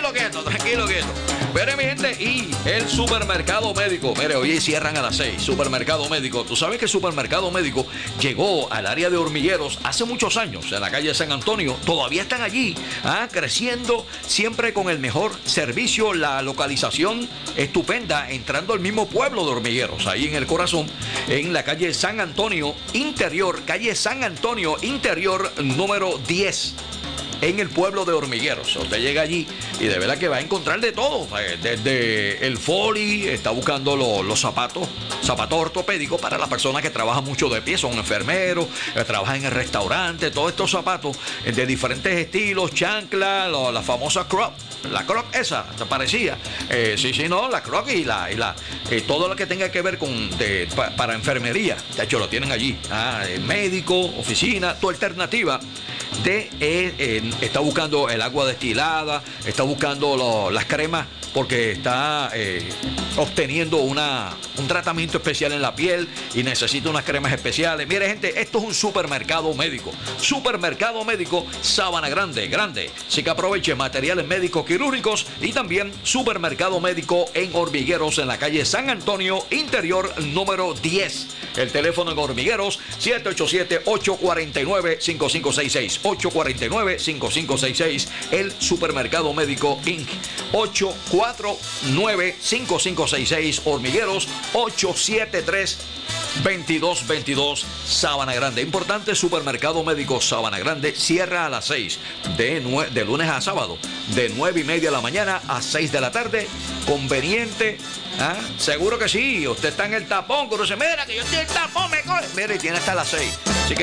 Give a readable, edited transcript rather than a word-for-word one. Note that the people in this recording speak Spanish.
quieto, tranquilo, quieto. Mire, mi gente, y el supermercado médico. Mire, hoy cierran a las 6. Supermercado médico. Tú sabes que el supermercado médico llegó al área de Hormigueros hace muchos años, en la calle San Antonio. Todavía están allí, creciendo, siempre con el mejor servicio, la localización estupenda, entrando al mismo pueblo de Hormigueros, ahí en el corazón, en la calle San Antonio Interior, calle San Antonio Interior número 10. En el pueblo de Hormigueros. Usted llega allí y de verdad que va a encontrar de todo. Desde el foli, está buscando los zapatos ortopédicos para las personas que trabajan mucho de pie, son enfermeros, trabajan en el restaurante, todos estos zapatos de diferentes estilos, chancla, la famosa Croc. La Croc esa, ¿te parecía? La Croc y todo lo que tenga que ver con para enfermería. De hecho, lo tienen allí. Médico, oficina, tu alternativa. Está buscando el agua destilada, está buscando las cremas porque está obteniendo un tratamiento especial en la piel y necesita unas cremas especiales. Mire, gente, esto es un supermercado médico. Supermercado médico Sabana Grande. Así que aproveche materiales médicos quirúrgicos y también supermercado médico en Hormigueros, en la calle San Antonio Interior número 10. El teléfono en Hormigueros, 787-849-5566. 849-5566. El supermercado médico Inc. 849-5566. Hormigueros, 873-2222. Sabana Grande. Importante, supermercado médico Sabana Grande cierra a las 6 de lunes a sábado, de 9:30 de la mañana a 6 de la tarde. Conveniente. Seguro que sí. Usted está en el tapón, pero dice, mira que yo estoy en el tapón, me coge. Mire, tiene hasta las 6. Así que